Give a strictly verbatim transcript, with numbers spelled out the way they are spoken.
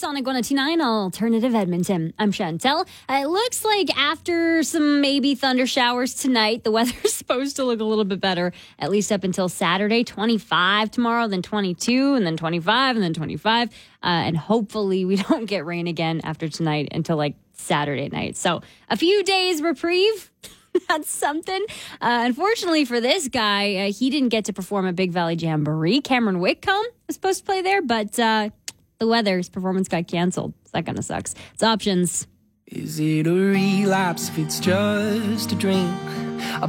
Sonic one oh two point nine Alternative Edmonton. I'm Chantel. Uh, it looks like after some maybe thunder showers tonight, the weather's supposed to look a little bit better, at least up until Saturday. twenty-five tomorrow, then twenty-two, and then twenty-five, and then twenty-five. Uh, and hopefully we don't get rain again after tonight until like Saturday night. So a few days reprieve. That's something. Uh, unfortunately for this guy, uh, he didn't get to perform at Big Valley Jamboree. Cameron Whitcomb was supposed to play there, but uh, the weather's performance got canceled. So that kind of sucks. It's options. Is it a relapse if it's just a drink? A